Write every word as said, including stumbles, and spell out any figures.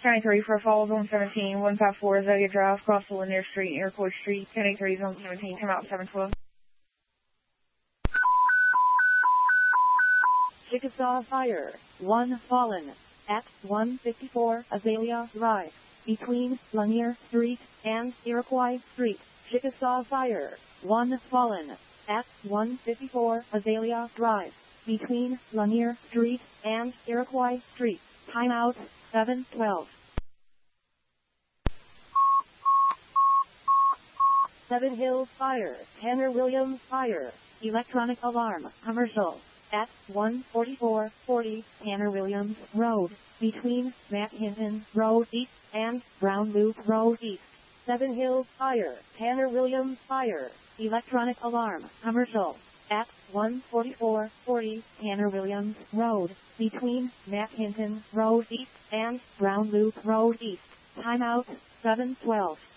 twenty-three for Falls on seventeen, one five four Azalea Drive, cross Linear Street, Iroquois Street, ten eighty-three on seventeen, come out seven twelve. Chickasaw Fire, one fallen, at one fifty-four Azalea Drive, between Lanier Street and Iroquois Street. Chickasaw Fire, one fallen, at one fifty-four Azalea Drive, between Lanier Street and Iroquois Street. Timeout, seven twelve. Seven Hills Fire, Tanner Williams Fire, electronic alarm, commercial, at one forty-four forty Tanner Williams Road, between Matt Hinton Road East and Brown Loop Road East. Seven Hills Fire, Tanner Williams Fire, electronic alarm, commercial, at one forty-four forty Tanner Williams Road, between Matt Hinton Road East and Brown Loop Road East. Timeout, seven twelve.